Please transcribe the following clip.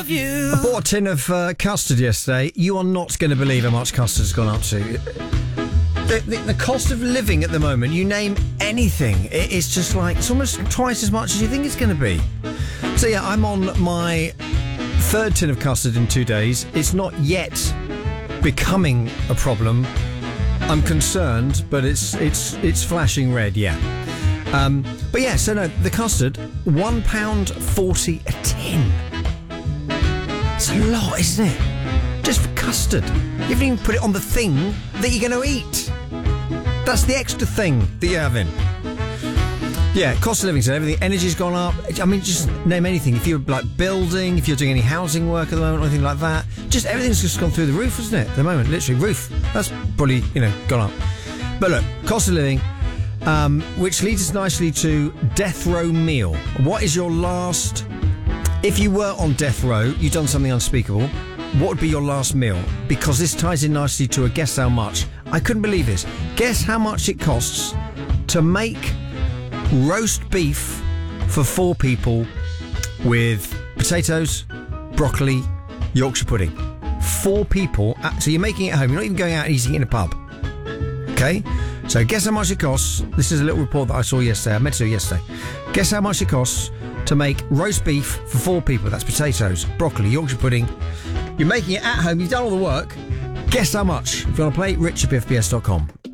love you. I bought a tin of custard yesterday. You are not going to believe how much custard's gone up to. The cost of living at the moment, you name anything, it's just like, it's almost twice as much as you think it's going to be. So yeah, I'm on my third tin of custard in 2 days. It's not yet becoming a problem. I'm concerned, but it's flashing red, yeah. But yeah, so no, the custard, £1.40 a tin. It's a lot, isn't it? Just for custard. You haven't even put it on the thing that you're going to eat. That's the extra thing that you're having. Yeah, cost of living, so everything, energy's gone up. I mean, just name anything. If you're like building, if you're doing any housing work at the moment or anything like that, just everything's just gone through the roof, isn't it? At the moment, literally, roof. That's probably, gone up. But look, cost of living, which leads us nicely to death row meal. What is your last... If you were on death row, you've done something unspeakable, what would be your last meal? Because this ties in nicely to a guess how much. I couldn't believe this. Guess how much it costs to make roast beef for 4 people with potatoes, broccoli, Yorkshire pudding. 4 people. So you're making it at home. You're not even going out and eating it in a pub. Okay? So guess how much it costs. This is a little report that I saw yesterday. I meant to do it yesterday. Guess how much it costs to make roast beef for 4 people. That's potatoes, broccoli, Yorkshire pudding. You're making it at home. You've done all the work. Guess how much? If you want to play, rich@bfbs.com.